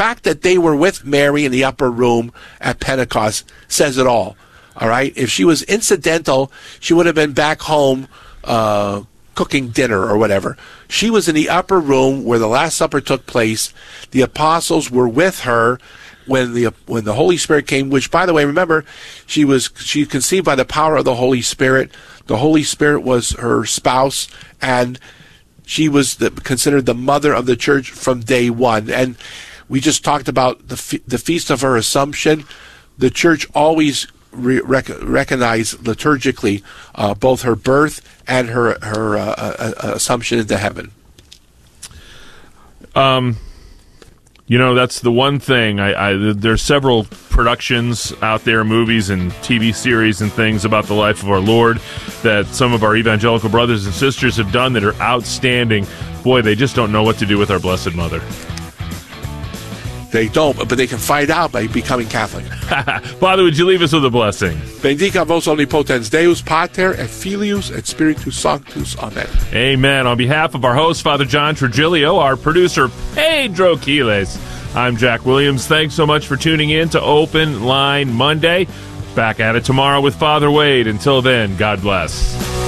fact that they were with Mary in the upper room at Pentecost says it all. All right? If she was incidental, she would have been back home cooking dinner or whatever. She was in the upper room where the Last Supper took place. The apostles were with her when the Holy Spirit came, which, by the way, remember, she conceived by the power of the Holy Spirit. The Holy Spirit was her spouse, and she was considered the mother of the church from day one. And we just talked about the feast of her Assumption. The church always recognized liturgically both her birth and her Assumption into heaven. That's the one thing. There's several productions out there, movies and TV series and things about the life of our Lord that some of our evangelical brothers and sisters have done that are outstanding. Boy, they just don't know what to do with our Blessed Mother. They don't, but they can find out by becoming Catholic. Father, would you leave us with a blessing? Bendica vos omnipotens Deus, Pater, et Filius, et Spiritus Sanctus. Amen. Amen. On behalf of our host, Father John Trigilio, our producer, Pedro Quiles, I'm Jack Williams. Thanks so much for tuning in to Open Line Monday. Back at it tomorrow with Father Wade. Until then, God bless.